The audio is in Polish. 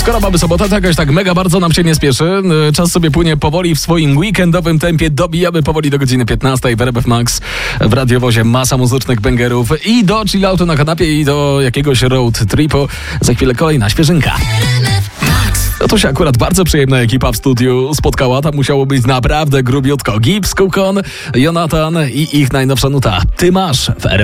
Skoro mamy sobotę, to jakoś tak mega bardzo nam się nie spieszy. Czas sobie płynie powoli w swoim weekendowym tempie. Dobijamy powoli do godziny 15 w RMF Max. W radiowozie masa muzycznych bangerów i do chilloutu na kanapie i do jakiegoś road tripu. Za chwilę kolejna świeżynka. No to się akurat bardzo przyjemna ekipa w studiu spotkała. Tam musiało być naprawdę grubiutko. Gibbs, Kukon, Jonathan i ich najnowsza nuta. Ty masz w RMF.